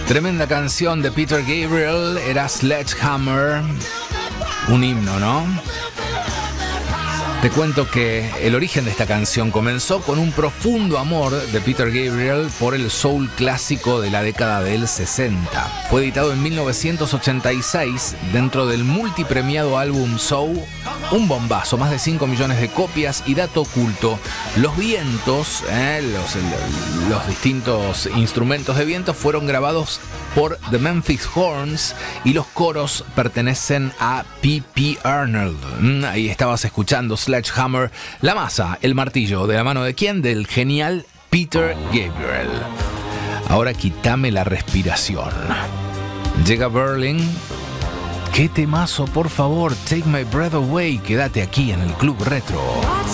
Tremenda canción de Peter Gabriel, era Sledgehammer, un himno, ¿no? Te cuento que el origen de esta canción comenzó con un profundo amor de Peter Gabriel por el soul clásico de la década del 60. Fue editado en 1986 dentro del multipremiado álbum Soul, un bombazo, más de 5 millones de copias. Y dato oculto, los vientos, los distintos instrumentos de viento fueron grabados por The Memphis Horns y los coros pertenecen a P.P. Arnold. Ahí estabas escuchando Sledgehammer, la masa, el martillo, ¿de la mano de quién? Del genial Peter Gabriel. Ahora quítame la respiración. Llega Berlin. ¡Qué temazo, por favor! Take My Breath Away. Quédate aquí en el Club Retro.